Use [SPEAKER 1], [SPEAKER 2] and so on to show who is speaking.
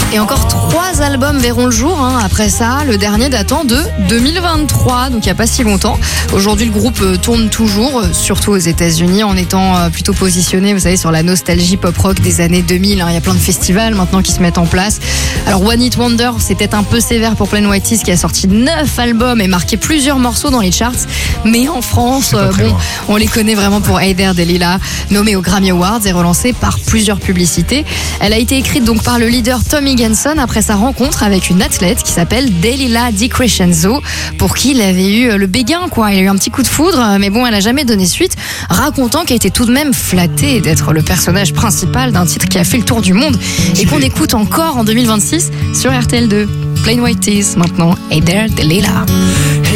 [SPEAKER 1] Et encore 3 albums verront le jour après ça, le dernier datant de 2023, donc il n'y a pas si longtemps. Aujourd'hui, le groupe tourne toujours, surtout aux États-Unis, en étant plutôt positionné, vous savez, sur la nostalgie pop-rock des années 2000. Il y a plein de festivals maintenant qui se mettent en place. Alors One Hit Wonder, c'est peut-être un peu sévère pour Plain White T's qui a sorti 9 albums et marqué plusieurs morceaux dans les charts. Mais en France, on les connaît vraiment pour Hey There Delilah, nommée aux Grammy Awards et relancée par plusieurs publicités. Elle a été écrite donc par le leader Tommy Genson après sa rencontre avec une athlète qui s'appelle Delilah DiCrescenzo, pour qui il avait eu le béguin, quoi. Il a eu un petit coup de foudre, mais bon, elle a jamais donné suite, racontant qu'elle était tout de même flattée d'être le personnage principal d'un titre qui a fait le tour du monde et qu'on écoute encore en 2026 sur RTL2. Plain White T's maintenant, Hey There Delilah.